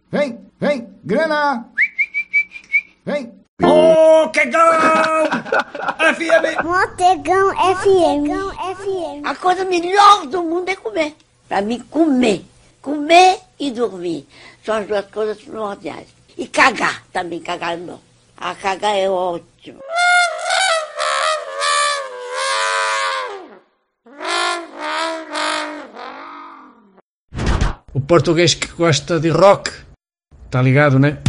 Vem, grana! Vem! Mocagão FM! Mocagão FM. A coisa melhor do mundo é comer. Para mim, comer. Comer e dormir. São as duas coisas primordiais. E cagar também, cagar é bom. A cagar é ótimo. O português que gosta de rock, está ligado, né?